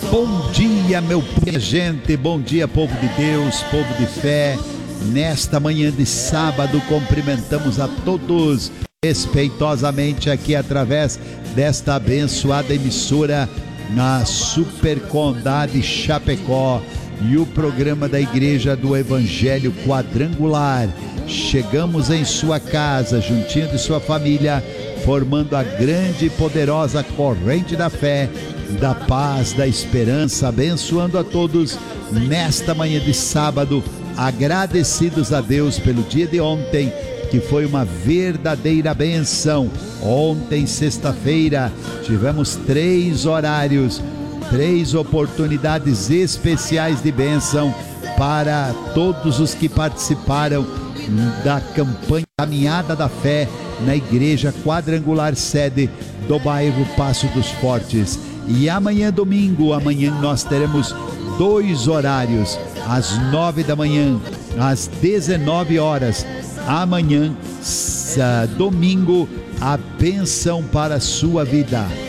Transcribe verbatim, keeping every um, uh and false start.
Bom dia, meu minha gente, bom dia, povo de Deus, povo de fé. Nesta manhã de sábado, cumprimentamos a todos respeitosamente aqui através desta abençoada emissora na Super Condade Chapecó e o programa da Igreja do Evangelho Quadrangular. Chegamos em sua casa, juntinho de sua família, formando a grande e poderosa corrente da fé, da paz, da esperança, abençoando a todos nesta manhã de sábado, agradecidos a Deus pelo dia de ontem, que foi uma verdadeira bênção. Ontem, sexta-feira, tivemos três horários, três oportunidades especiais de bênção para todos os que participaram da campanha Caminhada da Fé na Igreja Quadrangular Sede do bairro Passo dos Fortes. E amanhã, domingo, amanhã nós teremos dois horários, às nove da manhã, às dezenove horas. Amanhã, domingo, a bênção para a sua vida.